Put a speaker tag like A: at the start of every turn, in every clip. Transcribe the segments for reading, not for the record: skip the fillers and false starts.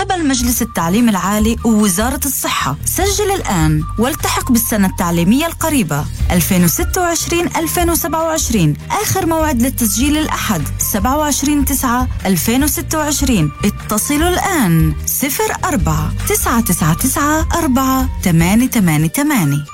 A: قبل مجلس التعليم العالي ووزارة الصحة. سجل الآن والتحق بالسنة التعليمية القريبة 2026-2027. آخر موعد للتسجيل الأحد 27/9/2026. اتصلوا الآن 04-999-4888.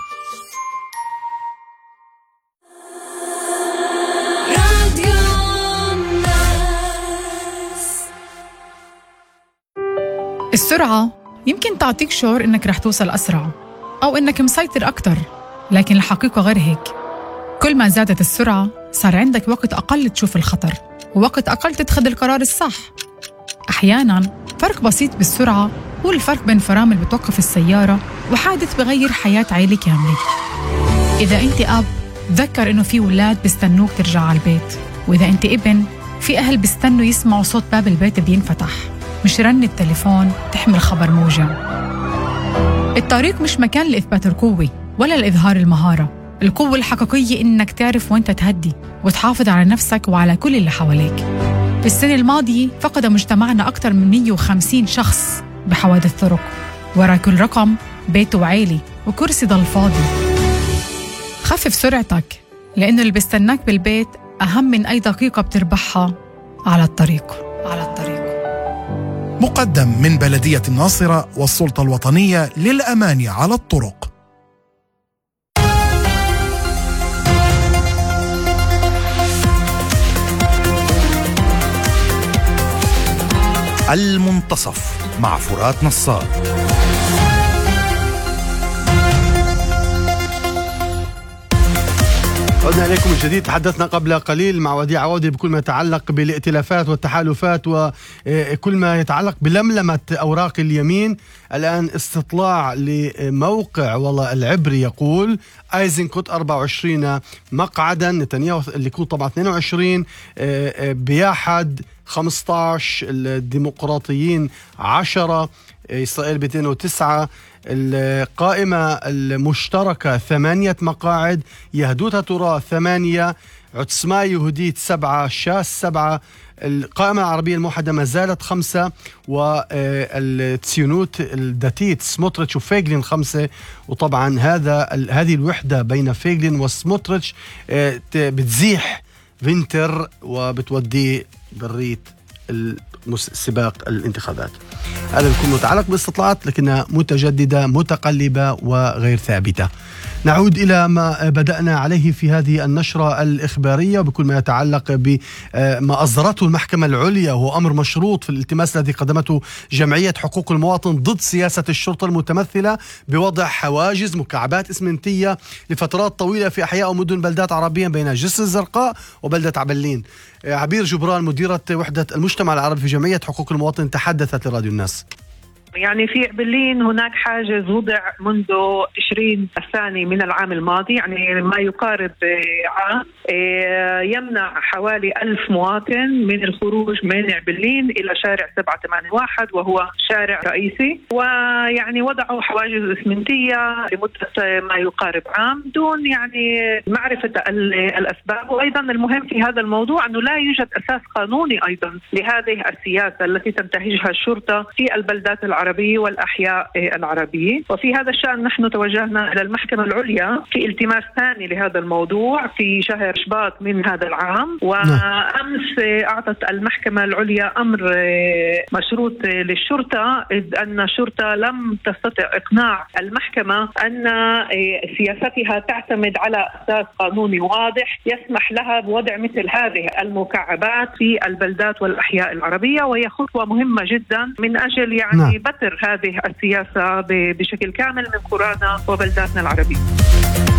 B: السرعة يمكن تعطيك شعور إنك رح توصل أسرع أو إنك مسيطر أكتر، لكن الحقيقة غير هيك. كل ما زادت السرعة صار عندك وقت أقل تشوف الخطر ووقت أقل تتخذ القرار الصح. أحياناً فرق بسيط بالسرعة هو الفرق بين فرامل بتوقف السيارة وحادث بغير حياة عائلة كاملة. إذا أنت أب، تذكر إنه في ولاد بيستنوك ترجع على البيت، وإذا أنت ابن، في أهل بيستنوا يسمعوا صوت باب البيت بينفتح، مش رن التليفون تحمل خبر موجع. الطريق مش مكان لإثبات القوة ولا لإظهار المهارة. القوة الحقيقية إنك تعرف وإنت تهدي وتحافظ على نفسك وعلى كل اللي حواليك. في السنة الماضية فقد مجتمعنا أكثر من 150 شخص بحوادث طرق. ورا كل رقم بيت وعيلة وكرسي ضل فاضي. خفف سرعتك، لأنه اللي بيستناك بالبيت أهم من أي دقيقة بتربحها على الطريق.
C: مقدم من بلدية الناصرة والسلطة الوطنية للأمان على الطرق. المنتصف مع فرات نصار.
D: عدنا إليكم من جديد. تحدثنا قبل قليل مع وديع عودي بكل ما يتعلق بالائتلافات والتحالفات وكل ما يتعلق بلملمة أوراق اليمين. الآن استطلاع لموقع والله العبري يقول أيزنكوت 24 مقعدا، نتنياهو الليكود طبعا 22، بياحد 15، الديمقراطيين 10، إسرائيل 209، القائمة المشتركة 8 مقاعد، يهدوت ترى 8، عتسما يهوديت 7، شاس 7، القائمة العربية الموحدة ما زالت 5، والتسيونوت الداتيت سموتريتش وفيغلين 5. وطبعا هذه الوحدة بين فيغلين وسموتريتش بتزيح فينتر وبتودي بريت سباق الانتخابات. هذا بيكون متعلق بالاستطلاعات لكنها متجددة متقلبة وغير ثابتة. نعود إلى ما بدأنا عليه في هذه النشرة الإخبارية بكل ما يتعلق بما أصدرته المحكمة العليا، وهو أمر مشروط في الالتماس الذي قدمته جمعية حقوق المواطن ضد سياسة الشرطة المتمثلة بوضع حواجز مكعبات إسمنتية لفترات طويلة في أحياء ومدن بلدات عربية بين جسر الزرقاء وبلدة عبلين. عبير جبران مديرة وحدة المجتمع العربي في جمعية حقوق المواطن تحدثت لراديو الناس.
E: يعني في عبلين هناك حاجز وضع منذ 20 الثاني من العام الماضي، يعني ما يقارب عام، يمنع حوالي 1000 مواطن من الخروج من عبلين إلى شارع 781 وهو شارع رئيسي، ويعني وضعوا حواجز إسمنتية لمدة ما يقارب عام دون يعني معرفة الأسباب. وأيضا المهم في هذا الموضوع أنه لا يوجد أساس قانوني أيضا لهذه السياسة التي تنتهجها الشرطة في البلدات العربية والأحياء العربية. وفي هذا الشأن نحن توجهنا إلى المحكمة العليا في التماس ثاني لهذا الموضوع في شهر شباط من هذا العام، وأمس أعطت المحكمة العليا أمر مشروط للشرطة، إذ أن الشرطة لم تستطع إقناع المحكمة أن سياستها تعتمد على أساس قانوني واضح يسمح لها بوضع مثل هذه المكعبات في البلدات والأحياء العربية، وهي خطوة مهمة جدا من أجل يعني بتر هذه السياسة بشكل كامل من قرانا وبلداتنا العربية.